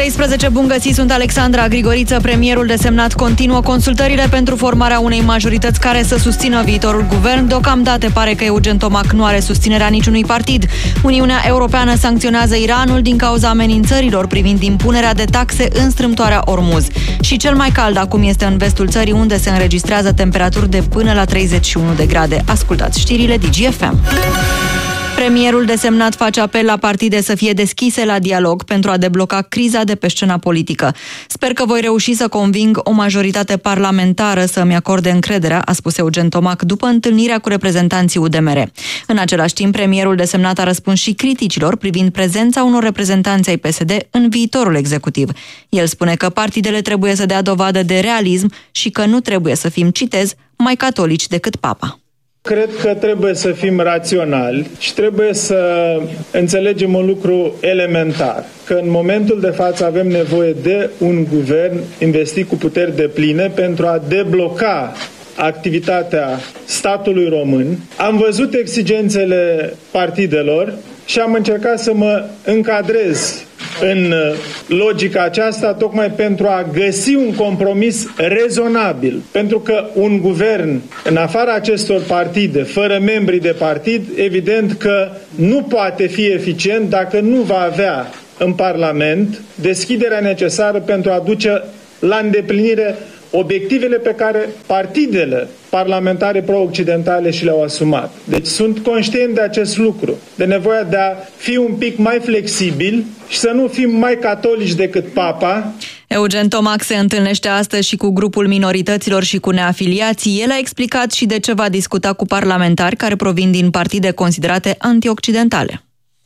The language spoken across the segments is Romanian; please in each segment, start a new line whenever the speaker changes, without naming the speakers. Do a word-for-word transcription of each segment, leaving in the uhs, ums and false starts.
treisprezece, bun găsit, sunt Alexandra Grigoriță. Premierul desemnat continuă consultările pentru formarea unei majorități care să susțină viitorul guvern. Deocamdată pare că Eugen Tomac nu are susținerea niciunui partid. Uniunea Europeană sancționează Iranul din cauza amenințărilor privind impunerea de taxe în strâmtoarea Ormuz. Și cel mai cald acum este în vestul țării, unde se înregistrează temperaturi de până la treizeci și unu de grade. Ascultați știrile Digi F M. Premierul desemnat face apel la partide să fie deschise la dialog pentru a debloca criza de pe scena politică. Sper că voi reuși să conving o majoritate parlamentară să îmi acorde încrederea, a spus Eugen Tomac după întâlnirea cu reprezentanții U D M R. În același timp, premierul desemnat a răspuns și criticilor privind prezența unor reprezentanți ai P S D în viitorul executiv. El spune că partidele trebuie să dea dovadă de realism și că nu trebuie să fim, citez, mai catolici decât Papa.
Cred că trebuie să fim raționali și trebuie să înțelegem un lucru elementar, că în momentul de față avem nevoie de un guvern investit cu puteri depline pentru a debloca activitatea statului român. Am văzut exigențele partidelor și am încercat să mă încadrez în logica aceasta tocmai pentru a găsi un compromis rezonabil. Pentru că un guvern în afara acestor partide, fără membri de partid, evident că nu poate fi eficient dacă nu va avea în Parlament deschiderea necesară pentru a duce la îndeplinire obiectivele pe care partidele parlamentare pro-occidentale și le-au asumat. Deci sunt conștient de acest lucru, de nevoia de a fi un pic mai flexibil și să nu fim mai catolici decât Papa.
Eugen Tomac se întâlnește astăzi și cu grupul minorităților și cu neafiliații. El a explicat și de ce va discuta cu parlamentari care provin din partide considerate antioccidentale.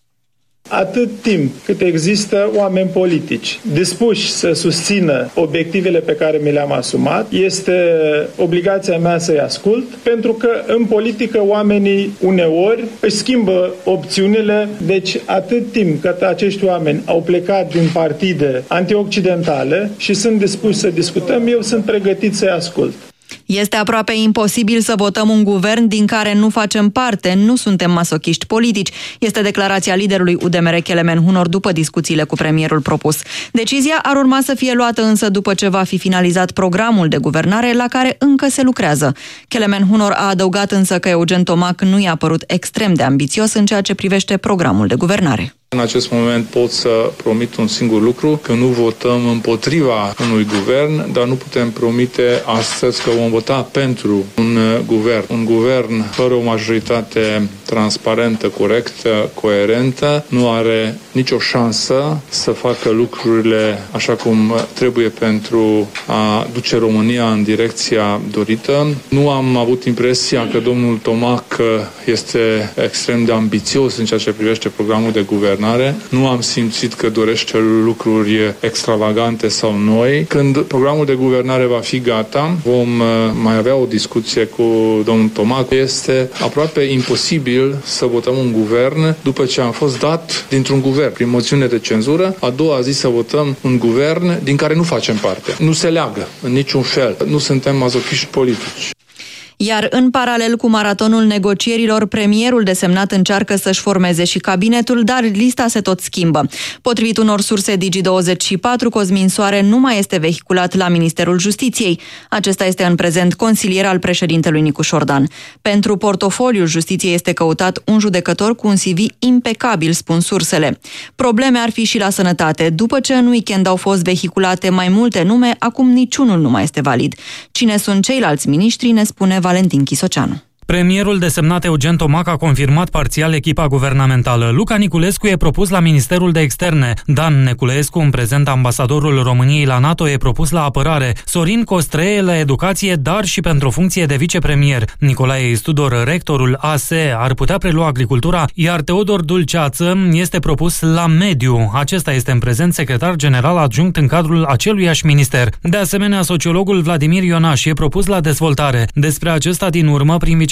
Atât timp cât există oameni politici dispuși să susțină obiectivele pe care mi le-am asumat, este obligația mea să-i ascult, pentru că în politică oamenii uneori își schimbă opțiunile, deci atât timp cât acești oameni au plecat din partide antioccidentale și sunt dispuși să discutăm, eu sunt pregătit să-i ascult.
Este aproape imposibil să votăm un guvern din care nu facem parte, nu suntem masochiști politici, este declarația liderului U D M R Kelemen Hunor după discuțiile cu premierul propus. Decizia ar urma să fie luată însă după ce va fi finalizat programul de guvernare la care încă se lucrează. Kelemen Hunor a adăugat însă că Eugen Tomac nu i-a părut extrem de ambițios în ceea ce privește programul de guvernare.
În acest moment pot să promit un singur lucru, că nu votăm împotriva unui guvern, dar nu putem promite astăzi că vom vota pentru un guvern. Un guvern fără o majoritate transparentă, corectă, coerentă, nu are nicio șansă să facă lucrurile așa cum trebuie pentru a duce România în direcția dorită. Nu am avut impresia că domnul Tomac este extrem de ambițios în ceea ce privește programul de guvern. Nu am simțit că dorește lucruri extravagante sau noi. Când programul de guvernare va fi gata, vom mai avea o discuție cu domnul Tomac. Este aproape imposibil să votăm un guvern după ce am fost dat dintr-un guvern prin moțiune de cenzură. A doua zi să votăm un guvern din care nu facem parte. Nu se leagă în niciun fel. Nu suntem mazochiști politici.
Iar în paralel cu maratonul negocierilor, premierul desemnat încearcă să-și formeze și cabinetul, dar lista se tot schimbă. Potrivit unor surse Digi douăzeci și patru, Cosmin Soare nu mai este vehiculat la Ministerul Justiției. Acesta este în prezent consilier al președintelui Nicu Șordan. Pentru portofoliul Justiției este căutat un judecător cu un C V impecabil, spun sursele. Probleme ar fi și la sănătate. După ce în weekend au fost vehiculate mai multe nume, acum niciunul nu mai este valid. Cine sunt ceilalți miniștri, ne spune Valentin Chisoceanu.
Premierul desemnat Eugen Tomac a confirmat parțial echipa guvernamentală. Luca Niculescu e propus la Ministerul de Externe. Dan Neculescu, în prezent ambasadorul României la NATO, e propus la apărare. Sorin Costree la educație, dar și pentru o funcție de vicepremier. Nicolae Istudor, rectorul A S E, ar putea prelua agricultura, iar Teodor Dulceață este propus la mediu. Acesta este în prezent secretar general adjunct în cadrul aceluiași minister. De asemenea, sociologul Vladimir Ionaș e propus la dezvoltare. Despre acesta din urmă, prin vice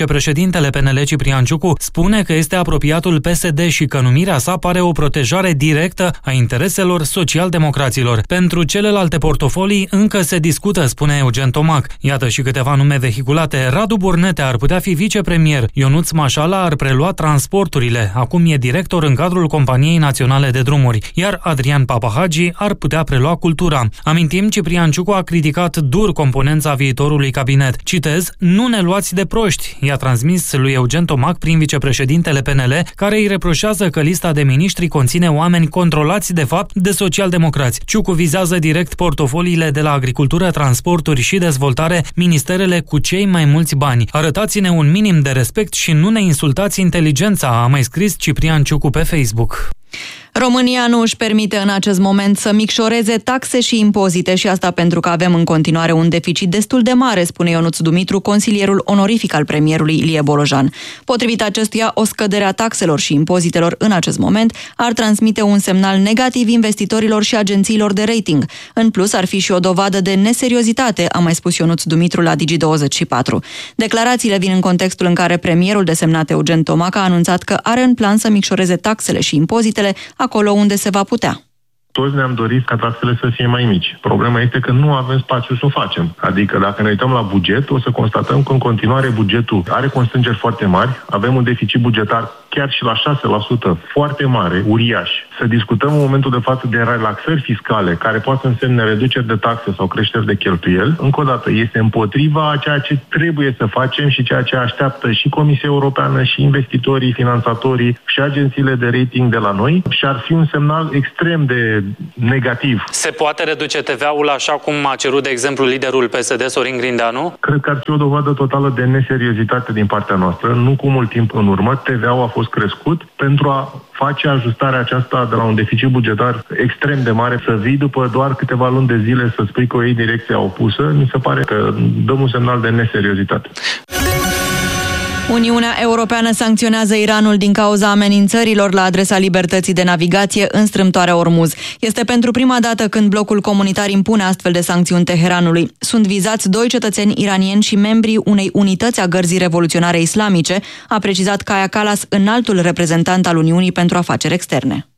vicepreședintele P N L Ciprian Ciucu spune că este apropiatul P S D și că numirea sa pare o protejare directă a intereselor social-democraților. Pentru celelalte portofolii încă se discută, spune Eugen Tomac. Iată și câteva nume vehiculate. Radu Burnete ar putea fi vicepremier, Ionuț Mașala ar prelua transporturile, acum e director în cadrul Companiei Naționale de Drumuri, iar Adrian Papahagi ar putea prelua cultura. Amintim, Ciprian Ciucu a criticat dur componența viitorului cabinet. Citez, nu ne luați de proști, i-a transmis lui Eugen Tomac prin vicepreședintele P N L, care îi reproșează că lista de miniștri conține oameni controlați de fapt de socialdemocrați. Ciucu vizează direct portofoliile de la agricultură, transporturi și dezvoltare, ministerele cu cei mai mulți bani. Arătați-ne un minim de respect și nu ne insultați inteligența, a mai scris Ciprian Ciucu pe Facebook.
România nu își permite în acest moment să micșoreze taxe și impozite și asta pentru că avem în continuare un deficit destul de mare, spune Ionuț Dumitru, consilierul onorific al premierului Ilie Bolojan. Potrivit acestuia, o scădere a taxelor și impozitelor în acest moment ar transmite un semnal negativ investitorilor și agențiilor de rating. În plus, ar fi și o dovadă de neseriozitate, a mai spus Ionuț Dumitru la Digi douăzeci și patru. Declarațiile vin în contextul în care premierul desemnat Eugen Tomac a anunțat că are în plan să micșoreze taxele și impozitele acolo unde se va putea.
Toți ne-am dorit ca taxele să fie mai mici. Problema este că nu avem spațiu să o facem. Adică dacă ne uităm la buget, o să constatăm că în continuare bugetul are constrângeri foarte mari, avem un deficit bugetar chiar și la șase la sută foarte mare, uriaș. Să discutăm în momentul de față de relaxări fiscale, care poate să însemne reduceri de taxe sau creșteri de cheltuieli. Încă o dată, este împotriva a ceea ce trebuie să facem și ceea ce așteaptă și Comisia Europeană, și investitorii, finanțatorii, și agențiile de rating de la noi și ar fi un semnal extrem de negativ.
Se poate reduce T V A-ul așa cum a cerut, de exemplu, liderul P S D, Sorin Grindeanu?
Cred că ar fi o dovadă totală de neseriozitate din partea noastră. Nu cu mult timp în urmă, T V A-ul a fost crescut pentru a face ajustarea aceasta de la un deficit bugetar extrem de mare, să vii după doar câteva luni de zile să spui că o iei direcția opusă, mi se pare că dăm un semnal de neseriozitate.
Uniunea Europeană sancționează Iranul din cauza amenințărilor la adresa libertății de navigație în strâmtoarea Ormuz. Este pentru prima dată când blocul comunitar impune astfel de sancțiuni Teheranului. Sunt vizați doi cetățeni iranieni și membrii unei unități a Gărzii Revoluționare Islamice, a precizat Kaja Kallas, înaltul reprezentant al Uniunii pentru afaceri externe.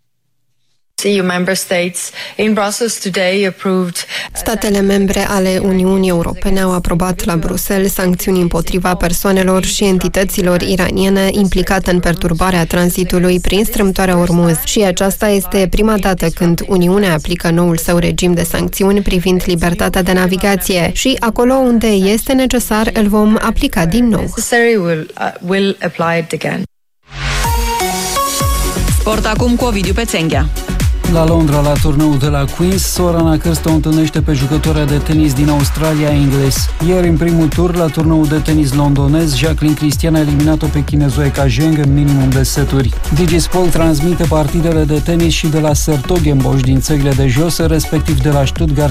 Statele membre ale Uniunii Europene au aprobat la Bruxelles sancțiuni împotriva persoanelor și entităților iraniene implicate în perturbarea tranzitului prin strâmtoarea Ormuz. Și aceasta este prima dată când Uniunea aplică noul său regim de sancțiuni privind libertatea de navigație și acolo unde este necesar îl vom aplica din nou.
Sport acum cu Ovidiu Pețenghea.
La Londra, la turneul de la Queen's, Sorana Cârstă o întâlnește pe jucătoarea de tenis din Australia, Ingles. Ieri, în primul tur, la turneul de tenis londonez, Jacqueline Christian a eliminat-o pe chinezoica Zheng în minimum de seturi. DigiSport transmite partidele de tenis și de la Sertogenbosch din țările de jos, respectiv de la Stuttgart